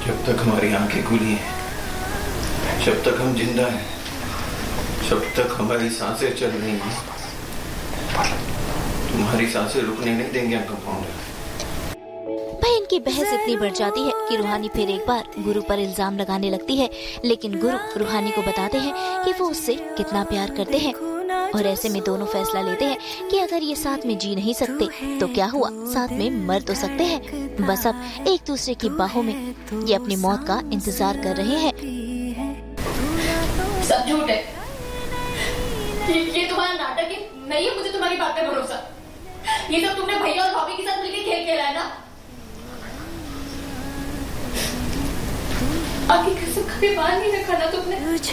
जब तक हमारी आंखें खुली हैं, जब तक हम जिंदा हैं, जब तक हमारी सांसें चल रही हैं, तुम्हारी सांसें रुकने नहीं देंगे हम कंपाउंडर। बहन की बहस इतनी बढ़ जाती है कि रूहानी फिर एक बार गुरु पर इल्जाम लगाने लगती है, लेकिन गुरु रूहानी को बताते हैं कि वो उससे कितना प्यार करते हैं और ऐसे में दोनों फैसला लेते हैं कि अगर ये साथ में जी नहीं सकते तो क्या हुआ, साथ में मर तो सकते हैं। बस अब एक दूसरे की बाहों में ये अपनी मौत का इंतजार कर रहे हैं। सब झूठ है, ये तुम्हारा नाटक है, नहीं है मुझे तुम्हारी बात पे भरोसा। ये सब तुमने भैया और भाभी के साथ मिलकर खेल खेला है ना। आगे कसम कभी बात नहीं रखा ना तुमने।